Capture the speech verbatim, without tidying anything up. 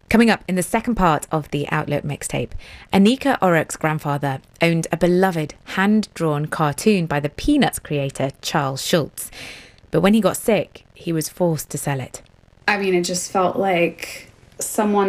Coming up in the second part of the Outlook mixtape, Anika Orrock's grandfather owned a beloved hand-drawn cartoon by the Peanuts creator Charles Schulz. But when he got sick, he was forced to sell it. I mean, it just felt like someone